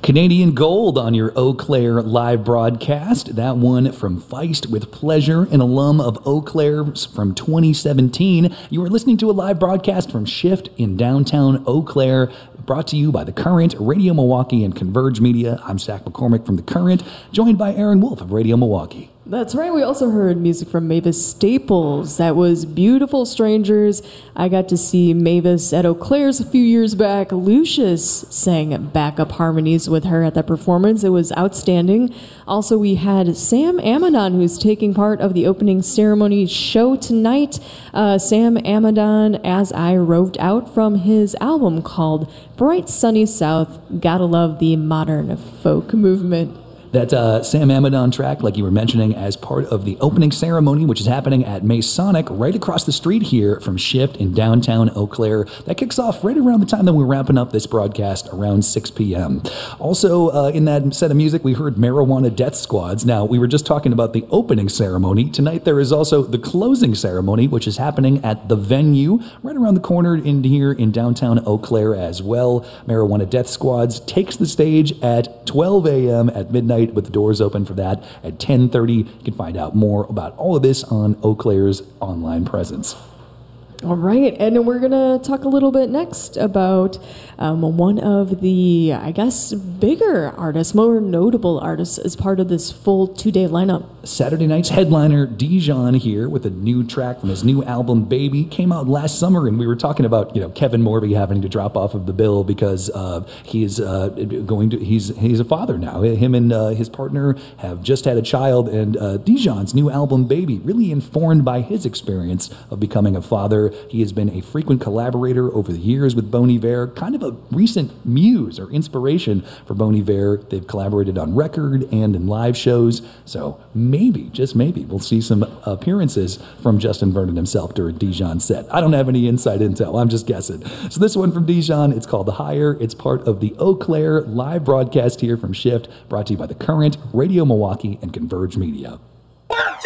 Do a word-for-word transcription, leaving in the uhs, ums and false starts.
Canadian Gold on your Eau Claire live broadcast. That one from Feist with Pleasure, an alum of Eau Claire from twenty seventeen. You are listening to a live broadcast from Shift in downtown Eau Claire, brought to you by The Current, Radio Milwaukee, and Converge Media. I'm Zach McCormick from The Current, joined by Aaron Wolf of Radio Milwaukee. That's right. We also heard music from Mavis Staples. That was Beautiful Strangers. I got to see Mavis at Eau Claire's a few years back. Lucius sang backup harmonies with her at that performance. It was outstanding. Also, we had Sam Amidon, who's taking part of the opening ceremony show tonight. Uh, Sam Amidon, As I Roved Out, from his album called Bright Sunny South. Gotta love the modern folk movement. That uh, Sam Amidon track, like you were mentioning, as part of the opening ceremony, which is happening at Masonic right across the street here from Shift in downtown Eau Claire. That kicks off right around the time that we're wrapping up this broadcast, around six p.m. Also, uh, in that set of music, we heard Marijuana Death Squads. Now, we were just talking about the opening ceremony. Tonight, there is also the closing ceremony, which is happening at the venue right around the corner in here in downtown Eau Claire as well. Marijuana Death Squads takes the stage at twelve a.m. at midnight, with the doors open for that at ten thirty. You can find out more about all of this on Eau Claire's online presence. All right, and we're going to talk a little bit next about um, one of the, I guess, bigger artists, more notable artists as part of this full two-day lineup. Saturday night's headliner, Dijon, here with a new track from his new album, Baby. Came out last summer, and we were talking about, you know, Kevin Morby having to drop off of the bill because uh, he's uh, going to, he's he's a father now. Him and uh, his partner have just had a child, and uh, Dijon's new album, Baby, really informed by his experience of becoming a father. He has been a frequent collaborator over the years with Bon Iver, kind of a recent muse or inspiration for Bon Iver. They've collaborated on record and in live shows, so maybe, just maybe, we'll see some appearances from Justin Vernon himself during Dijon's set. I don't have any inside intel, I'm just guessing. So this one from Dijon, it's called The Higher. It's part of the Eau Claire live broadcast here from Shift, brought to you by The Current, Radio Milwaukee, and Converge Media.